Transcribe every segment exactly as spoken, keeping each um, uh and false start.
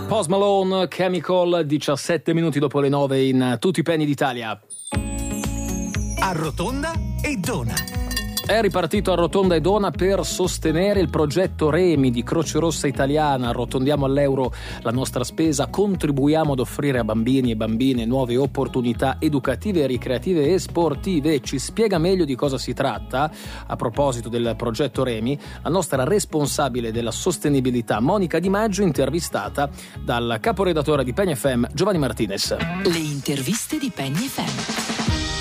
Post Malone, Chemical, diciassette minuti dopo le nove in tutti i penny d'Italia. Arrotonda e dona. È ripartito Arrotonda e Dona per sostenere il progetto Remi di Croce Rossa Italiana. Arrotondiamo all'euro la nostra spesa, contribuiamo ad offrire a bambini e bambine nuove opportunità educative, ricreative e sportive. Ci spiega meglio di cosa si tratta, a proposito del progetto Remi, la nostra responsabile della sostenibilità Monica Di Maggio, intervistata dal caporedattore di Penny F M Giovanni Martinez. Le interviste di Penny F M.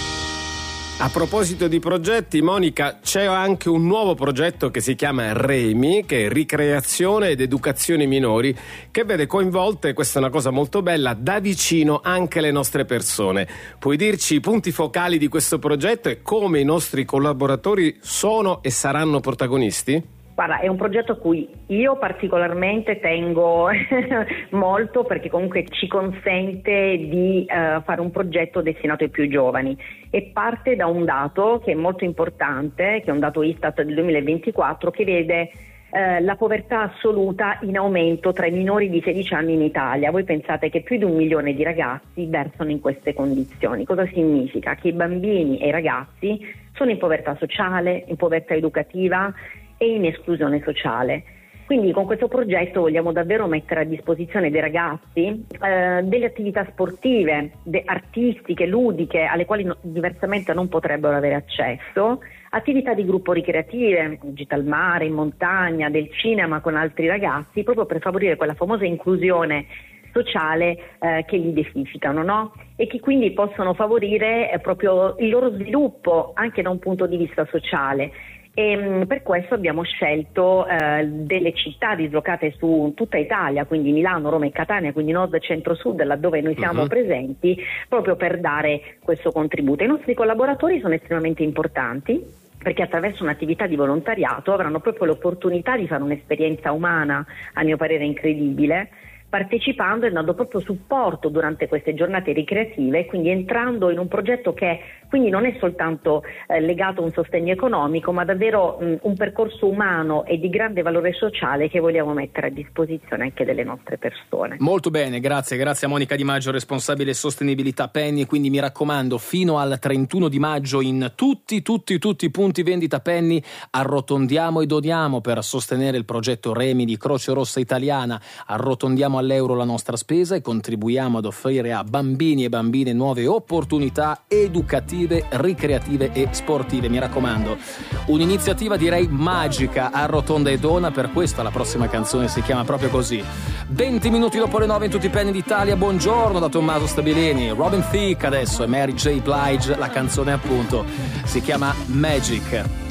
A proposito di progetti, Monica, c'è anche un nuovo progetto che si chiama Remi, che è ricreazione ed educazione minori, che vede coinvolte, questa è una cosa molto bella, da vicino anche le nostre persone. Puoi dirci i punti focali di questo progetto e come i nostri collaboratori sono e saranno protagonisti? Guarda, è un progetto a cui io particolarmente tengo molto, perché comunque ci consente di uh, fare un progetto destinato ai più giovani e parte da un dato che è molto importante, che è un dato Istat del duemilaventiquattro, che vede uh, la povertà assoluta in aumento tra i minori di sedici anni in Italia. Voi pensate che più di un milione di ragazzi versano in queste condizioni. Cosa significa? Che i bambini e i ragazzi sono in povertà sociale, in povertà educativa e in esclusione sociale. Quindi con questo progetto vogliamo davvero mettere a disposizione dei ragazzi eh, delle attività sportive, de- artistiche, ludiche, alle quali no- diversamente non potrebbero avere accesso, attività di gruppo ricreative, gite al mare, in montagna, del cinema con altri ragazzi, proprio per favorire quella famosa inclusione sociale eh, che li identificano, no? E che quindi possono favorire eh, proprio il loro sviluppo anche da un punto di vista sociale. E per questo abbiamo scelto eh, delle città dislocate su tutta Italia, quindi Milano, Roma e Catania, quindi nord, centro, sud, laddove noi siamo uh-huh. presenti, proprio per dare questo contributo. I nostri collaboratori sono estremamente importanti, perché attraverso un'attività di volontariato avranno proprio l'opportunità di fare un'esperienza umana, a mio parere incredibile, partecipando e dando proprio supporto durante queste giornate ricreative, quindi entrando in un progetto che quindi non è soltanto eh, legato a un sostegno economico, ma davvero mh, un percorso umano e di grande valore sociale che vogliamo mettere a disposizione anche delle nostre persone. Molto bene, grazie, grazie a Monica Di Maggio, responsabile sostenibilità Penny. Quindi mi raccomando, fino al trentuno di maggio in tutti, tutti, tutti i punti vendita Penny arrotondiamo e doniamo per sostenere il progetto Remi di Croce Rossa Italiana. Arrotondiamo all'euro la nostra spesa e contribuiamo ad offrire a bambini e bambine nuove opportunità educative, ricreative e sportive. Mi raccomando, un'iniziativa direi magica. Arrotonda e Dona, per questo la prossima canzone si chiama proprio così. venti minuti dopo le nove in tutti i penny d'Italia. Buongiorno da Tommaso Stabilini. Robin Thicke adesso e Mary J. Blige, la canzone appunto si chiama Magic.